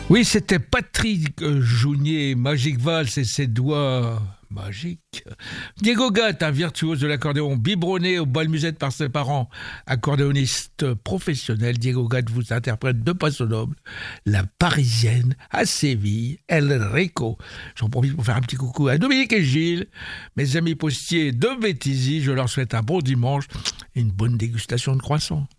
Oui, c'était Patrick Jounier, Magic Valse et ses doigts magiques. Diego Gatt, un virtuose de l'accordéon biberonné au bal musette par ses parents, accordéoniste professionnel. Diego Gatt vous interprète de Paso Doble, la Parisienne à Séville, El Rico. J'en profite pour faire un petit coucou à Dominique et Gilles, mes amis postiers de Vétisy. Je leur souhaite un bon dimanche et une bonne dégustation de croissants.